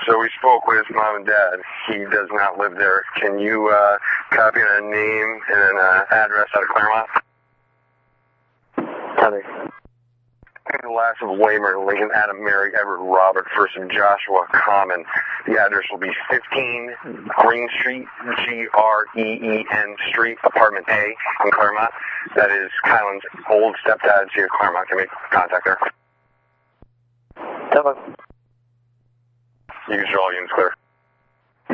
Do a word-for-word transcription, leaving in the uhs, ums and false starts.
So we spoke with mom and dad. He does not live there. Can you uh, copy a name and an uh, address out of Claremont? Copy. The last of Waymer, Lincoln, Adam, Mary, Edward, Robert, first of Joshua, Common. The address will be fifteen Green Street, G R E E N Street, apartment A in Claremont. That is Kylan's old stepdad's here, Claremont. Can make contact there. Telephone. You can show all units clear.